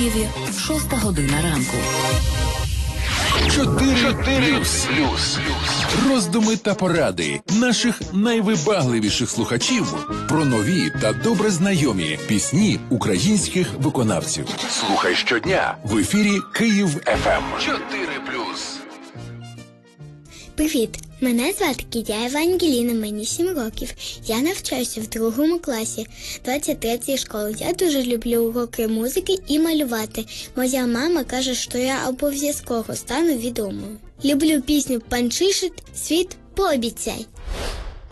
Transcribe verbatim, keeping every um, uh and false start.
Києві шоста година ранку. Чотири плюс. Роздуми та поради наших найвибагливіших слухачів про нові та добре знайомі пісні українських виконавців. Слухай щодня в ефірі Київ-еф ем. чотири плюс. Привіт! Мене звати Кідяєва Ангеліна, мені сім років. Я навчаюся в другому класі двадцять третьої школи. Я дуже люблю уроки музики і малювати. Моя мама каже, що я обов'язково стану відомою. Люблю пісню «Панчишит, світ, пообіцяй».